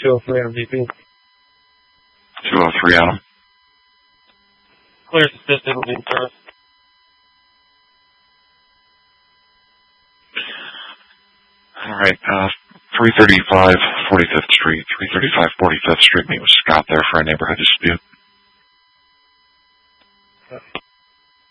203 on VP. 203 on him. Clear suspicion will be in service. All right, 335 45th Street. 335 45th Street. Meet with Scott there for a neighborhood dispute.